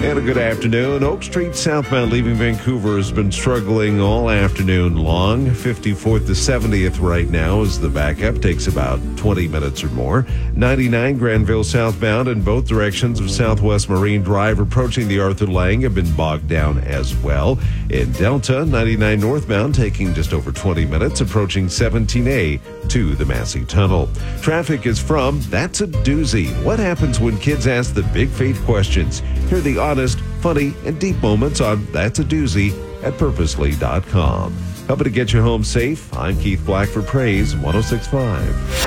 And a good afternoon. Oak Street southbound leaving Vancouver has been struggling all afternoon long. 54th to 70th right now as the backup takes about 20 minutes or more. 99 Granville southbound in both directions of Southwest Marine Drive approaching the Arthur Lang have been bogged down as well. In Delta, 99 northbound taking just over 20 minutes approaching 17A to the Massey Tunnel. Traffic is from That's a Doozy. What happens when kids ask the big faith questions? Hear the honest, funny, and deep moments on That's a Doozy at purposely.com. Helping to get you home safe, I'm Keith Black for Praise 106.5.